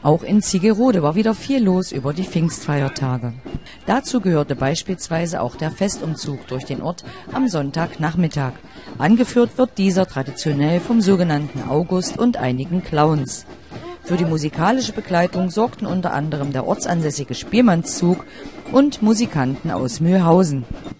Auch in Ziegerode war wieder viel los über die Pfingstfeiertage. Dazu gehörte beispielsweise auch der Festumzug durch den Ort am Sonntagnachmittag. Angeführt wird dieser traditionell vom sogenannten August und einigen Clowns. Für die musikalische Begleitung sorgten unter anderem der ortsansässige Spielmannszug und Musikanten aus Mühlhausen.